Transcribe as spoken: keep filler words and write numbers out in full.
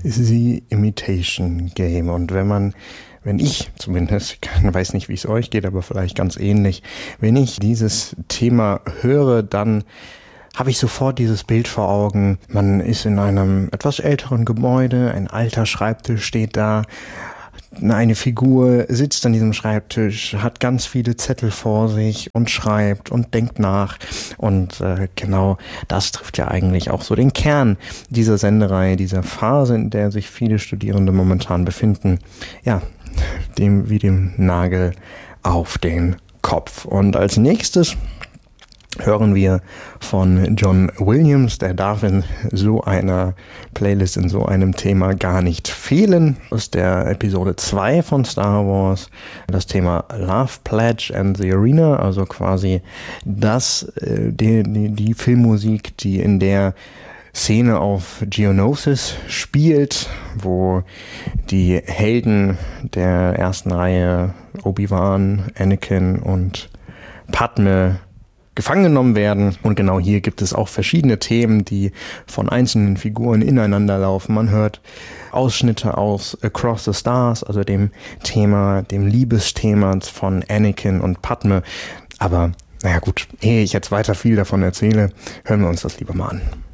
The Imitation Game. Und wenn man, wenn ich zumindest, ich weiß nicht, wie es euch geht, aber vielleicht ganz ähnlich, wenn ich dieses Thema höre, dann habe ich sofort dieses Bild vor Augen. Man ist in einem etwas älteren Gebäude, ein alter Schreibtisch steht da, eine Figur sitzt an diesem Schreibtisch, hat ganz viele Zettel vor sich und schreibt und denkt nach. Und äh, genau das trifft ja eigentlich auch so den Kern dieser Sendereihe, dieser Phase, in der sich viele Studierende momentan befinden. Ja, dem wie dem Nagel auf den Kopf. Und als nächstes hören wir von John Williams, der darf in so einer Playlist, in so einem Thema gar nicht fehlen. Das ist der Episode zwei von Star Wars, das Thema Love Pledge and the Arena, also quasi das, die, die, die Filmmusik, die in der Szene auf Geonosis spielt, wo die Helden der ersten Reihe, Obi-Wan, Anakin und Padme, gefangen genommen werden. Und genau hier gibt es auch verschiedene Themen, die von einzelnen Figuren ineinander laufen. Man hört Ausschnitte aus Across the Stars, also dem Thema, dem Liebesthema von Anakin und Padme. Aber naja gut, ehe ich jetzt weiter viel davon erzähle, hören wir uns das lieber mal an.